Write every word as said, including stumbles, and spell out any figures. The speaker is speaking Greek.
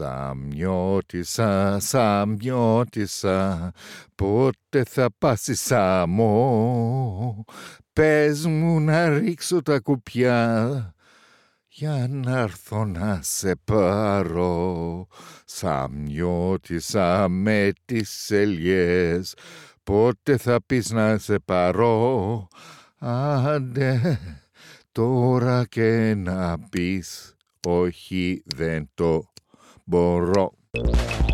Σαμιώτισσα, Σαμιώτισσα, πότε θα πας στη Σάμο? Πες μου να ρίξω τα κουπιά για να έρθω να σε πάρω. Σαμιώτισσα με τις ελιές, πότε θα πεις να σε πάρω? Άντε τώρα και να πεις όχι, δεν το μπορώ.